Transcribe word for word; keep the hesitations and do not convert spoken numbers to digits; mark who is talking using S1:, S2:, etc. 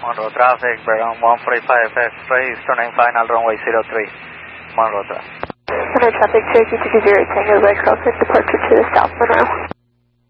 S1: Monroe traffic, Brown one forty-five X-ray, turning final runway zero three, Monroe traffic.
S2: Monroe traffic, Cherokee two two zero Tango, Lake Crawford, departure to South Monroe.